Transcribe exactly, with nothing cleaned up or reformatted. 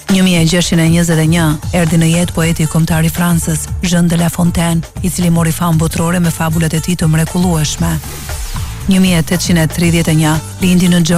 një mijë e gjashtëqind e njëzet e një erdhi në jetë poeti kombëtar i Francës, Jean de La Fontaine, i cili mori famë botërore me fabulat e tij të mrekullueshme. një mijë e tetëqind e tridhjetë e një lindi në